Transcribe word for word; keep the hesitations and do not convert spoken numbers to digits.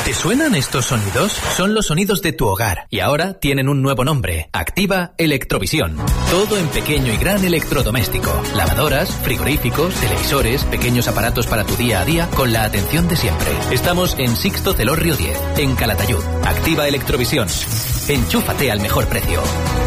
¿Te suenan estos sonidos? Son los sonidos de tu hogar y ahora tienen un nuevo nombre. Activa Electrovisión. Todo en pequeño y gran electrodoméstico. Lavadoras, frigoríficos, televisores, pequeños aparatos para tu día a día con la atención de siempre. Estamos en Sixto Celorrio diez, en Calatayud. Activa Electrovisión. Enchúfate al mejor precio.